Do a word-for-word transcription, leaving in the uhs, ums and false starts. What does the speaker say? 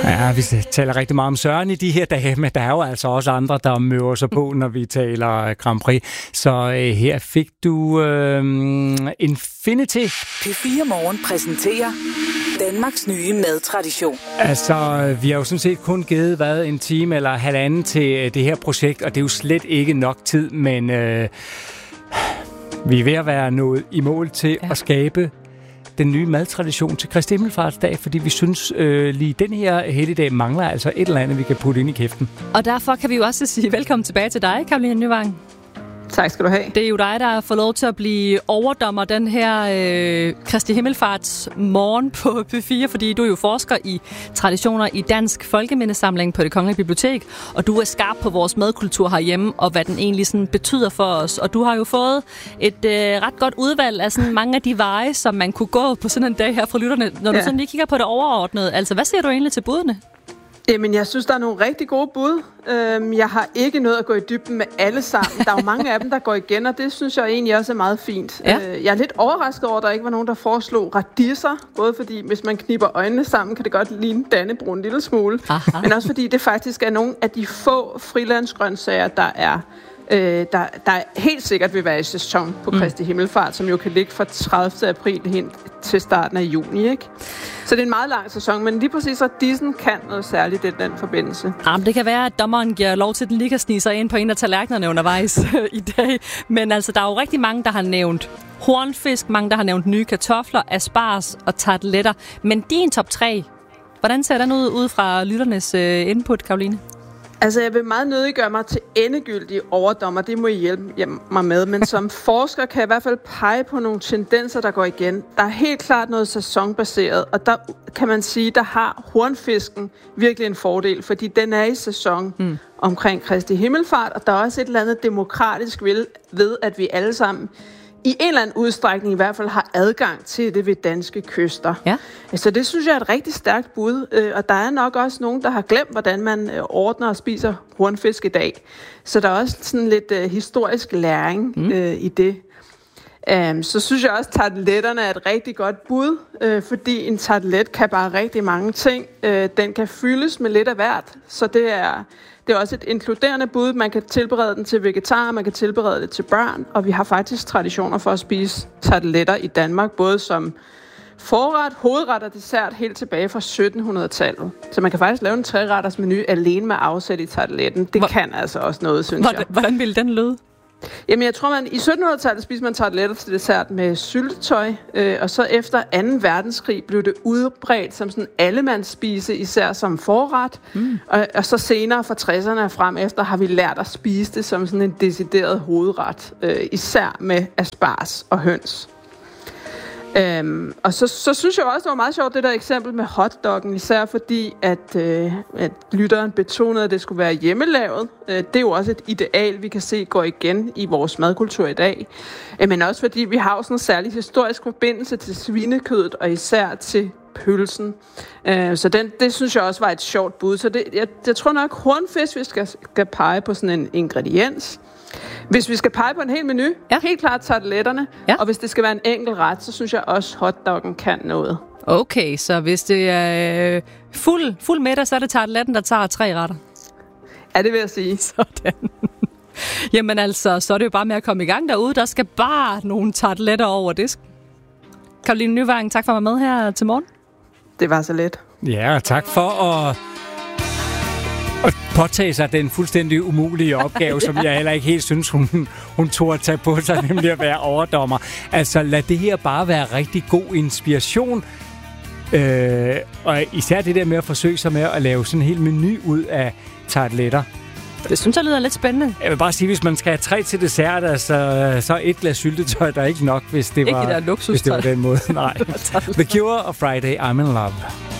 Ja, vi taler rigtig meget om Søren i de her dage, men der er jo altså også andre, der møder sig på, når vi taler Grand Prix. Så øh, her fik du øh, Infinity. P fire Morgen præsenterer Danmarks nye madtradition. Altså, vi har jo sådan set kun givet, hvad, en time eller halvanden til det her projekt, og det er jo slet ikke nok tid, men øh, vi er ved at være nået i mål til ja. at skabe den nye madtradition til Kristi Himmelfartsdag, fordi vi synes øh, lige den her helligdag mangler altså et eller andet, vi kan putte ind i kæften. Og derfor kan vi jo også sige velkommen tilbage til dig, Caroline Nyvang. Tak skal du have. Det er jo dig, der har fået lov til at blive overdommer den her øh, Kristi Himmelfarts morgen på P fire, fordi du er jo forsker i traditioner i Dansk Folkemindesamling på Det Kongelige Bibliotek, og du er skarp på vores madkultur herhjemme, og hvad den egentlig sådan betyder for os. Og du har jo fået et øh, ret godt udvalg af sådan mange af de veje, som man kunne gå på sådan en dag her fra lytterne, når ja. du sådan lige kigger på det overordnede. Altså, hvad siger du egentlig til budene? Jamen, jeg synes, der er nogle rigtig gode bud. Jeg har ikke nået at gå i dybden med alle sammen. Der er jo mange af dem, der går igen, og det synes jeg egentlig også er meget fint. Ja. Jeg er lidt overrasket over, at der ikke var nogen, der foreslog radiser. Både fordi, hvis man kniber øjnene sammen, kan det godt ligne Dannebrog en lille smule. Aha. Men også fordi det faktisk er nogle af de få frilandsgrøntsager, der er Øh, der, der helt sikkert vil være i sæson på Kristi Himmelfart, som jo kan ligge fra tredivte april hen til starten af juni, ikke? Så det er en meget lang sæson, men lige præcis radisen kan noget særligt i den forbindelse. Jamen, det kan være, at dommeren giver lov til, at den lige kan snige sig ind på en af tallerkenerne undervejs i dag. Men altså, der er jo rigtig mange, der har nævnt hornfisk, mange, der har nævnt nye kartofler, asparges og tarteletter. Men din top tre, hvordan ser den ud, ud fra lytternes uh, input, Caroline? Altså, jeg vil meget nødig gøre mig til endegyldig overdommer. Det må I hjælpe mig med. Men som forsker kan jeg i hvert fald pege på nogle tendenser, der går igen. Der er helt klart noget sæsonbaseret, og der kan man sige, der har hornfisken virkelig en fordel, fordi den er i sæson mm. omkring Kristi Himmelfart, og der er også et eller andet demokratisk ved, at vi alle sammen i en eller anden udstrækning i hvert fald har adgang til det ved danske kyster. Ja. Så det synes jeg er et rigtig stærkt bud, og der er nok også nogen, der har glemt, hvordan man ordner og spiser hornfisk i dag. Så der er også sådan lidt uh, historisk læring mm. uh, i det. Um, så synes jeg også, at tarteletterne er et rigtig godt bud, uh, fordi en tartelet kan bare rigtig mange ting. Uh, den kan fyldes med lidt af hvert, så det er... Det er også et inkluderende bud. Man kan tilberede den til vegetarer, man kan tilberede det til børn, og vi har faktisk traditioner for at spise tarteletter i Danmark, både som forret, hovedret og dessert helt tilbage fra syttenhundredetallet. Så man kan faktisk lave en treretters menu alene med afsæt i tarteletten. Det Hvor, kan altså også noget, synes hvordan, jeg. Hvordan ville den lyde? Jamen, jeg tror, man i syttenhundredetallet spiste man tarteletter til dessert med syltetøj, øh, og så efter anden verdenskrig blev det udbredt som sådan allemandsspise, især som forret, mm. og, og så senere fra tresserne frem efter har vi lært at spise det som sådan en decideret hovedret, øh, især med asparges og høns. Øhm, og så, så synes jeg også, det var meget sjovt, det der eksempel med hotdoggen, især fordi, at, øh, at lytteren betonede, at det skulle være hjemmelavet. Øh, det er jo også et ideal, vi kan se går igen i vores madkultur i dag. Øh, men også fordi, vi har jo sådan en særlig historisk forbindelse til svinekødet, og især til pølsen. Øh, så den, det synes jeg også var et sjovt bud. Så det, jeg, jeg tror nok, hornfisk, vi skal, skal pege på sådan en ingrediens. Hvis vi skal pege på en hel menu, ja. helt klart tarteletterne, ja. og hvis det skal være en enkelt ret, så synes jeg også, hotdoggen kan noget. Okay, så hvis det er øh, fuld, fuld middag, så er det tarteletten, der tager tre retter? Ja, det vil jeg sige. Sådan. Jamen altså, så er det jo bare med at komme i gang derude. Der skal bare nogle tarteletter over disk. Caroline Nyvang, tak for at være med her til morgen. Det var så let. Ja, tak for at... og påtage sig den fuldstændig umulige opgave, ja. som jeg heller ikke helt synes, hun, hun tog at tage på sig, nemlig at være overdommer. Altså, lad det her bare være rigtig god inspiration. Øh, og især det der med at forsøge sig med at lave sådan en hel menu ud af tarteletter. Det synes jeg lyder lidt spændende. Jeg vil bare sige, hvis man skal have tre til dessert, altså, så et glas syltetøj, der er ikke nok, hvis det var, ikke hvis det var den måde. Nej. The Cure og Friday, I'm in Love.